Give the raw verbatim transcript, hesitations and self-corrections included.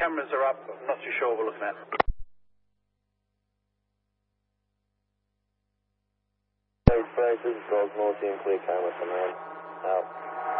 cameras are up. I'm not too sure what we're looking at. This is Gold Multi and clear camera from there. Out.